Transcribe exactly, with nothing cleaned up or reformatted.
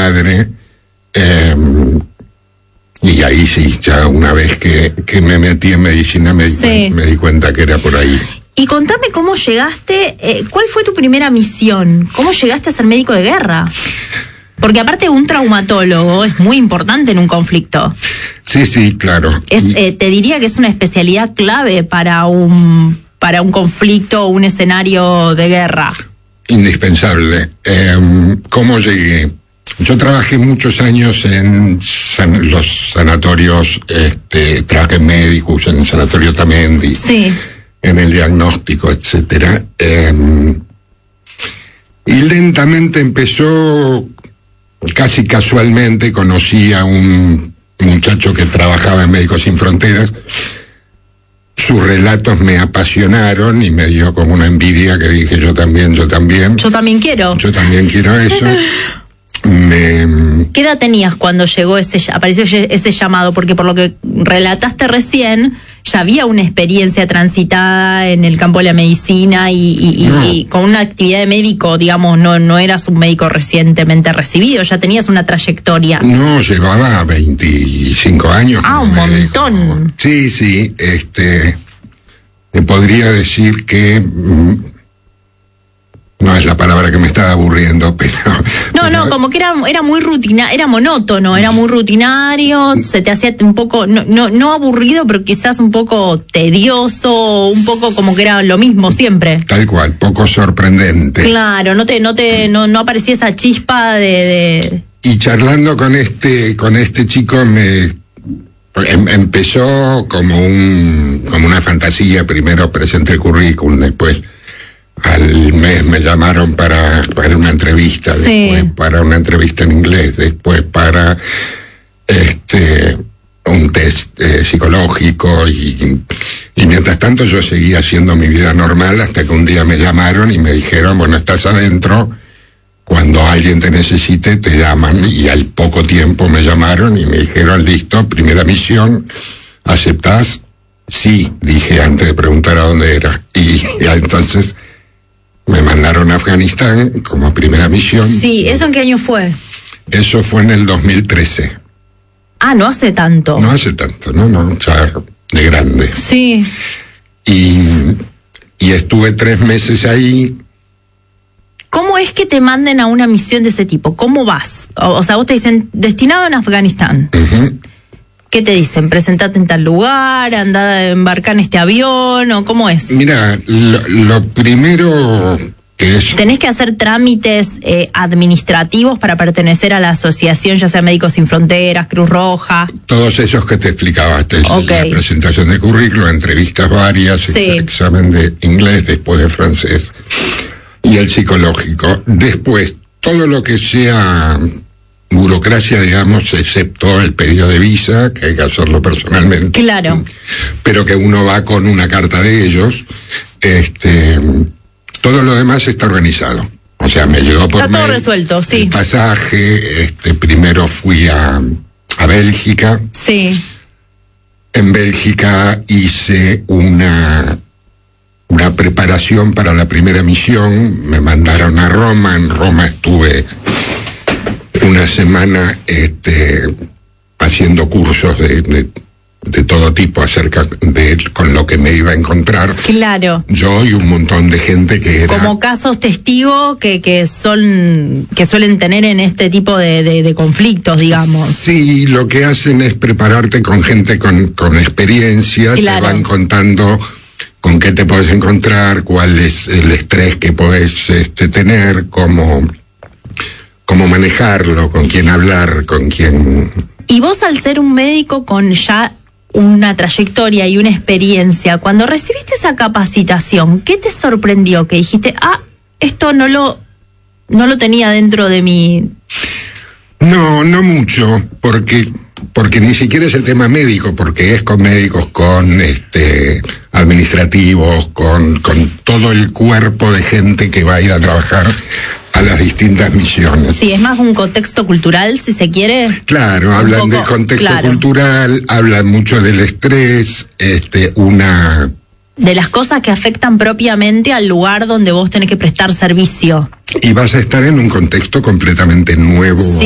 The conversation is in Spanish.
padre, eh, y ahí sí, ya una vez que, que me metí en medicina me, Sí. me, me di cuenta que era por ahí. Y contame cómo llegaste, eh, ¿cuál fue tu primera misión? ¿Cómo llegaste a ser médico de guerra? Porque aparte un traumatólogo es muy importante en un conflicto. Sí, sí, claro. Es, Y- eh, te diría que es una especialidad clave para un, para un conflicto o un escenario de guerra. indispensable. Eh, ¿Cómo llegué? Yo trabajé muchos años en san- los sanatorios, este, trabajé en médicos, en el sanatorio Tamendi, Sí. en el diagnóstico, etcétera. Eh, y lentamente empezó, casi casualmente, conocí a un muchacho que trabajaba en Médicos Sin Fronteras. Sus relatos me apasionaron y me dio como una envidia que dije yo también, yo también. Yo también quiero. Yo también quiero eso. Me, ¿Qué edad tenías cuando llegó ese, apareció ese llamado? Porque por lo que relataste recién, ya había una experiencia transitada en el campo de la medicina y, y- y- No. y con una actividad de médico, digamos, no, no eras un médico recientemente recibido, ya tenías una trayectoria. no, llevaba veinticinco años. Ah, como un médico. montón. Sí, sí, este, te podría decir que, mm, no es la palabra que me estaba aburriendo, pero... No, no, pero- como que era, era muy rutina, era monótono, era muy rutinario, se te hacía un poco, no, no, no aburrido, pero quizás un poco tedioso, un poco como que era lo mismo siempre. Tal cual, poco sorprendente. Claro, no te, no te, no, no aparecía esa chispa de, de... Y charlando con este, con este chico me em- empezó como un, como una fantasía. Primero presenté el currículum, después al mes me llamaron para, para una entrevista, Sí. después para una entrevista en inglés, después para este un test eh, psicológico y, y mientras tanto yo seguía haciendo mi vida normal hasta que un día me llamaron y me dijeron, bueno, estás adentro, cuando alguien te necesite te llaman, y al poco tiempo me llamaron y me dijeron, listo, primera misión, ¿aceptás? Sí, dije antes de preguntar a dónde era, y, y entonces me mandaron a Afganistán como primera misión. Sí, ¿eso en qué año fue? Eso fue en el dos mil trece. Ah, no hace tanto. No hace tanto, no, no, ya de grande. Sí. Y, y estuve tres meses ahí. ¿Cómo es que te manden a una misión de ese tipo? ¿Cómo vas? O, o sea, vos te dicen, destinado en Afganistán. Ujú. ¿Qué te dicen? ¿Presentate en tal lugar? ¿Andá, embarcar en este avión? ¿O cómo es? Mira, lo, lo primero que es... ¿Tenés que hacer trámites eh, administrativos para pertenecer a la asociación, ya sea Médicos Sin Fronteras, Cruz Roja? Todos esos que te explicaba, este, Ok. la presentación de currículum, entrevistas varias, Sí. el examen de inglés, después de francés, y el psicológico. Después, todo lo que sea burocracia, digamos, excepto el pedido de visa, que hay que hacerlo personalmente. Claro. Pero que uno va con una carta de ellos, este, todo lo demás está organizado. O sea, me llegó por Está todo mail resuelto, sí. el pasaje, este, primero fui a, a Bélgica. Sí. En Bélgica hice una, una preparación para la primera misión, me mandaron a Roma, en Roma estuve una semana este, haciendo cursos de, de, de todo tipo acerca de con lo que me iba a encontrar. Claro. Yo y un montón de gente que era... Como casos testigo que, que son que suelen tener en este tipo de, de, de conflictos, digamos. Sí, lo que hacen es prepararte con gente con, con experiencia, Claro. te van contando con qué te puedes encontrar, cuál es el estrés que puedes este, tener, cómo, cómo manejarlo, con quién hablar, con quién... Y vos, al ser un médico con ya una trayectoria y una experiencia, cuando recibiste esa capacitación, ¿qué te sorprendió? Que dijiste, ah, esto no lo, no lo tenía dentro de mi... No, no mucho, porque porque ni siquiera es el tema médico, porque es con médicos, con este administrativos, con, con todo el cuerpo de gente que va a ir a trabajar a las distintas misiones. Sí, es más un contexto cultural, si se quiere. Claro, Un hablan poco, del contexto claro. cultural, hablan mucho del estrés, este, una... De las cosas que afectan propiamente al lugar donde vos tenés que prestar servicio. Y vas a estar en un contexto completamente nuevo. Sí.